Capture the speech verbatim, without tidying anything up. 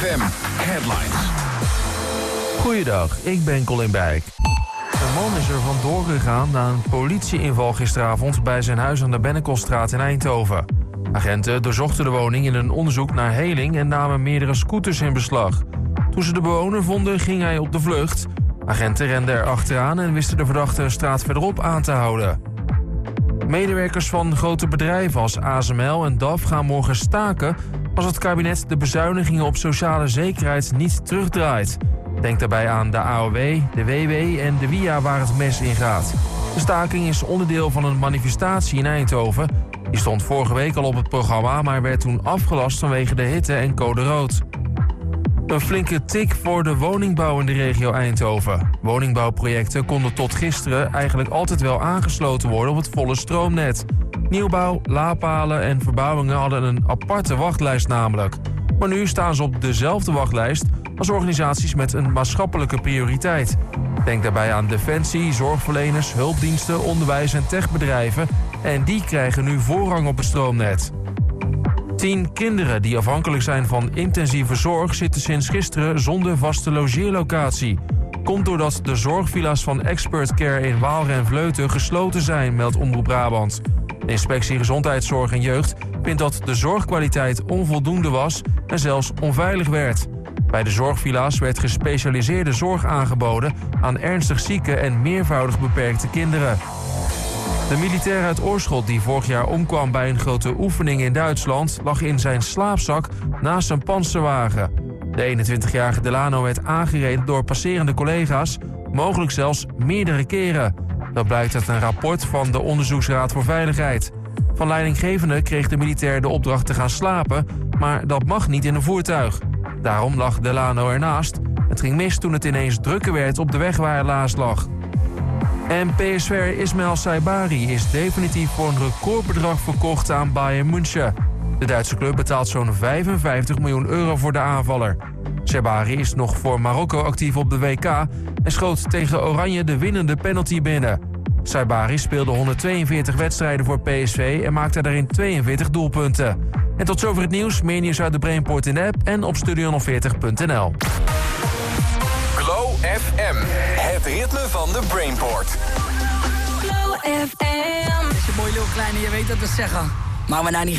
M Headlines. Goeiedag, ik ben Colin Bijk. Een man is er vandoor gegaan na een politieinval gisteravond bij zijn huis aan de Bennekelstraat in Eindhoven. Agenten doorzochten de woning in een onderzoek naar heling en namen meerdere scooters in beslag. Toen ze de bewoner vonden, ging hij op de vlucht. Agenten renden er achteraan en wisten de verdachte een straat verderop aan te houden. Medewerkers van grote bedrijven als A S M L en D A F gaan morgen staken als het kabinet de bezuinigingen op sociale zekerheid niet terugdraait. Denk daarbij aan de A O W, de W W en de W I A waar het mes in gaat. De staking is onderdeel van een manifestatie in Eindhoven. Die stond vorige week al op het programma, maar werd toen afgelast vanwege de hitte en code rood. Een flinke tik voor de woningbouw in de regio Eindhoven. Woningbouwprojecten konden tot gisteren eigenlijk altijd wel aangesloten worden op het volle stroomnet. Nieuwbouw, laadpalen en verbouwingen hadden een aparte wachtlijst namelijk. Maar nu staan ze op dezelfde wachtlijst als organisaties met een maatschappelijke prioriteit. Denk daarbij aan defensie, zorgverleners, hulpdiensten, onderwijs en techbedrijven. En die krijgen nu voorrang op het stroomnet. Tien kinderen die afhankelijk zijn van intensieve zorg zitten sinds gisteren zonder vaste logeerlocatie. Komt doordat de zorgvilla's van Expert Care in Waalre en Vleuten gesloten zijn, meldt Omroep Brabant. De inspectie Gezondheidszorg en Jeugd vindt dat de zorgkwaliteit onvoldoende was en zelfs onveilig werd. Bij de zorgvilla's werd gespecialiseerde zorg aangeboden aan ernstig zieke en meervoudig beperkte kinderen. De militair uit Oorschot die vorig jaar omkwam bij een grote oefening in Duitsland lag in zijn slaapzak naast een pantserwagen. De eenentwintigjarige Delano werd aangereden door passerende collega's, mogelijk zelfs meerdere keren. Dat blijkt uit een rapport van de Onderzoeksraad voor Veiligheid. Van leidinggevende kreeg de militair de opdracht te gaan slapen, maar dat mag niet in een voertuig. Daarom lag Delano ernaast. Het ging mis toen het ineens drukker werd op de weg waar hij laatst lag. En P S V'er Ismail Saibari is definitief voor een recordbedrag verkocht aan Bayern München. De Duitse club betaalt zo'n vijfenvijftig miljoen euro voor de aanvaller. Saibari is nog voor Marokko actief op de W K en schoot tegen Oranje de winnende penalty binnen. Saibari speelde honderdtweeënveertig wedstrijden voor P S V en maakte daarin tweeënveertig doelpunten. En tot zover het nieuws. Meer nieuws uit de Brainport in de app en op studio honderdveertig punt n l. Glow F M, het ritme van de Brainport. Glow F M. Is je mooi, heel kleine, je weet dat te zeggen. Maar we nou niet